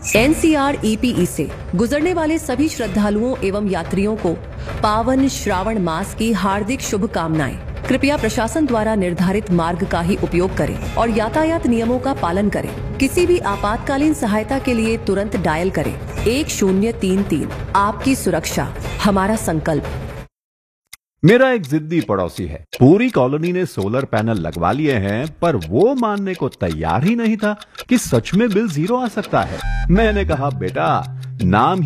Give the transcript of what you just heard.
NCR-EPE से गुजरने वाले सभी श्रद्धालुओं एवं यात्रियों को पावन श्रावण मास की हार्दिक शुभकामनाएं। कृपया प्रशासन द्वारा निर्धारित मार्ग का ही उपयोग करें और यातायात नियमों का पालन करें। किसी भी आपातकालीन सहायता के लिए तुरंत डायल करें 1033। आपकी सुरक्षा हमारा संकल्प। मेरा एक जिद्दी पड़ोसी है। पूरी कॉलोनी ने सोलर पैनल लगवा लिए हैं, पर वो मानने को तैयार ही नहीं था कि सच में बिल 0 आ सकता है। मैंने कहा, बेटा, नाम